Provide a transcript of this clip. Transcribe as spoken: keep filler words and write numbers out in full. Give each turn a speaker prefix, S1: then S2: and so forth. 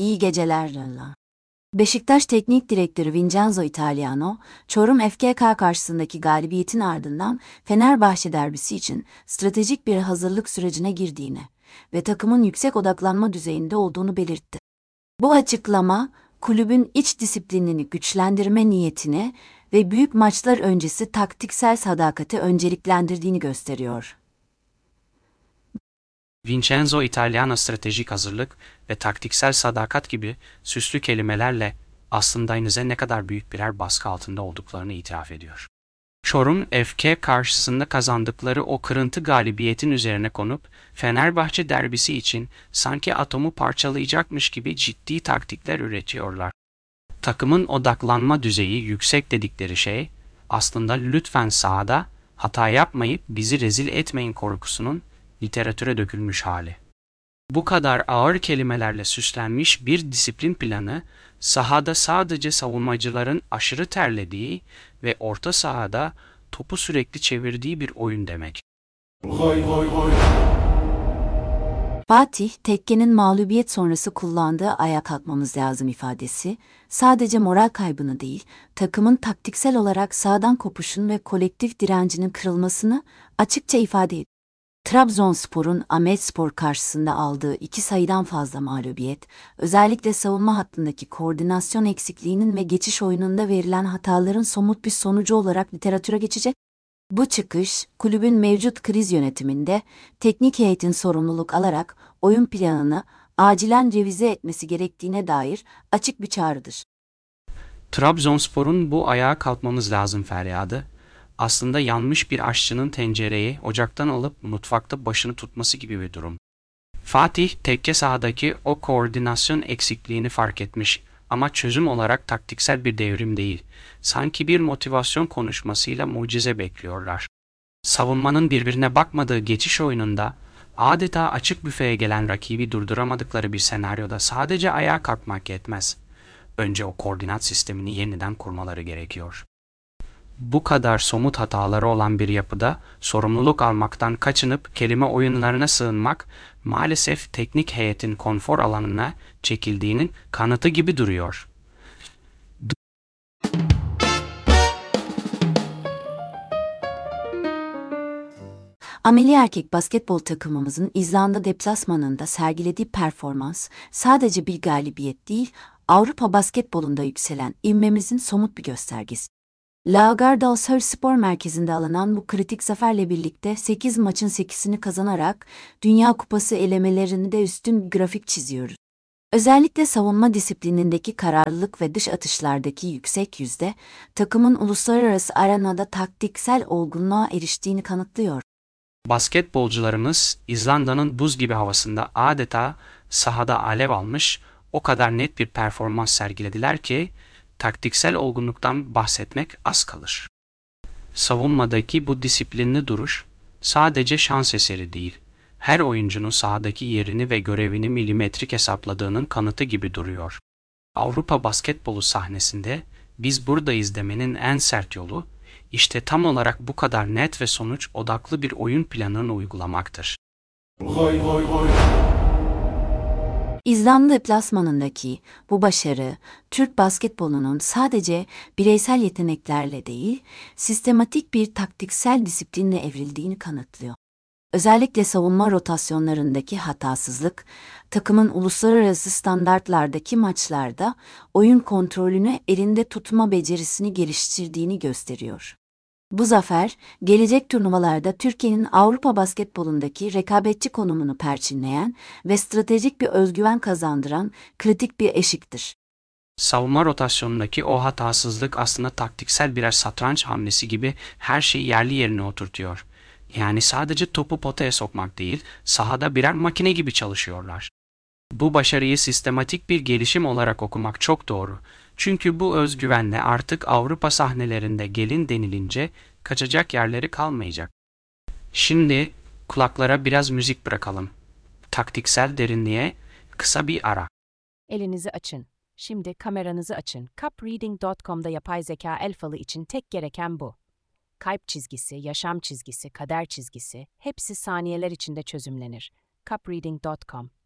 S1: İyi geceler. Beşiktaş Teknik Direktörü Vincenzo Italiano, Çorum F K K karşısındaki galibiyetin ardından Fenerbahçe derbisi için stratejik bir hazırlık sürecine girdiğini ve takımın yüksek odaklanma düzeyinde olduğunu belirtti. Bu açıklama, kulübün iç disiplinini güçlendirme niyetini ve büyük maçlar öncesi taktiksel sadakati önceliklendirdiğini gösteriyor.
S2: Vincenzo Italiano stratejik hazırlık ve taktiksel sadakat gibi süslü kelimelerle aslında inize ne kadar büyük birer baskı altında olduklarını itiraf ediyor. Çorum F K karşısında kazandıkları o kırıntı galibiyetin üzerine konup Fenerbahçe derbisi için sanki atomu parçalayacakmış gibi ciddi taktikler üretiyorlar. Takımın odaklanma düzeyi yüksek dedikleri şey aslında lütfen sahada hata yapmayıp bizi rezil etmeyin korkusunun literatüre dökülmüş hali. Bu kadar ağır kelimelerle süslenmiş bir disiplin planı, sahada sadece savunmacıların aşırı terlediği ve orta sahada topu sürekli çevirdiği bir oyun demek.
S3: Oy oy oy.
S1: Fatih, Tekke'nin mağlubiyet sonrası kullandığı "ayağa kalkmamız lazım" ifadesi, sadece moral kaybını değil, takımın taktiksel olarak sahadan kopuşun ve kolektif direncinin kırılmasını açıkça ifade ediyor. Trabzonspor'un Ahmetspor karşısında aldığı iki sayıdan fazla mağlubiyet, özellikle savunma hattındaki koordinasyon eksikliğinin ve geçiş oyununda verilen hataların somut bir sonucu olarak literatüre geçecek. Bu çıkış, kulübün mevcut kriz yönetiminde teknik heyetin sorumluluk alarak oyun planını acilen revize etmesi gerektiğine dair açık bir çağrıdır.
S2: Trabzonspor'un bu ayağa kalkmamız lazım feryadı, aslında yanmış bir aşçının tencereyi ocaktan alıp mutfakta başını tutması gibi bir durum. Fatih, tekke sahadaki o koordinasyon eksikliğini fark etmiş ama çözüm olarak taktiksel bir devrim değil, sanki bir motivasyon konuşmasıyla mucize bekliyorlar. Savunmanın birbirine bakmadığı geçiş oyununda, adeta açık büfeye gelen rakibi durduramadıkları bir senaryoda sadece ayağa kalkmak yetmez. Önce o koordinat sistemini yeniden kurmaları gerekiyor. Bu kadar somut hataları olan bir yapıda sorumluluk almaktan kaçınıp kelime oyunlarına sığınmak maalesef teknik heyetin konfor alanına çekildiğinin kanıtı gibi duruyor.
S1: Ameli erkek basketbol takımımızın İzlanda deplasmanında sergilediği performans sadece bir galibiyet değil, Avrupa basketbolunda yükselen ivmemizin somut bir göstergesi. Laugardal Spor Merkezi'nde alınan bu kritik zaferle birlikte sekiz maçın sekizini kazanarak Dünya Kupası elemelerinde de üstün bir grafik çiziyoruz. Özellikle savunma disiplinindeki kararlılık ve dış atışlardaki yüksek yüzde, takımın uluslararası arenada taktiksel olgunluğa eriştiğini kanıtlıyor.
S2: Basketbolcularımız İzlanda'nın buz gibi havasında adeta sahada alev almış, o kadar net bir performans sergilediler ki taktiksel olgunluktan bahsetmek az kalır. Savunmadaki bu disiplinli duruş sadece şans eseri değil, her oyuncunun sahadaki yerini ve görevini milimetrik hesapladığının kanıtı gibi duruyor. Avrupa basketbolu sahnesinde biz buradayız demenin en sert yolu, işte tam olarak bu kadar net ve sonuç odaklı bir oyun planını uygulamaktır.
S3: Oy oy oy.
S1: İzlanda deplasmanındaki bu başarı, Türk basketbolunun sadece bireysel yeteneklerle değil, sistematik bir taktiksel disiplinle evrildiğini kanıtlıyor. Özellikle savunma rotasyonlarındaki hatasızlık, takımın uluslararası standartlardaki maçlarda oyun kontrolünü elinde tutma becerisini geliştirdiğini gösteriyor. Bu zafer, gelecek turnuvalarda Türkiye'nin Avrupa basketbolundaki rekabetçi konumunu perçinleyen ve stratejik bir özgüven kazandıran kritik bir eşiktir.
S2: Savunma rotasyonundaki o hatasızlık aslında taktiksel birer satranç hamlesi gibi her şeyi yerli yerine oturtuyor. Yani sadece topu potaya sokmak değil, sahada birer makine gibi çalışıyorlar. Bu başarıyı sistematik bir gelişim olarak okumak çok doğru. Çünkü bu özgüvenle artık Avrupa sahnelerinde gelin denilince kaçacak yerleri kalmayacak. Şimdi kulaklara biraz müzik bırakalım. Taktiksel derinliğe kısa bir ara.
S4: Elinizi açın. Şimdi kameranızı açın. cupreading nokta com'da yapay zeka el falı için tek gereken bu. Kalp çizgisi, yaşam çizgisi, kader çizgisi hepsi saniyeler içinde çözümlenir. cupreading nokta com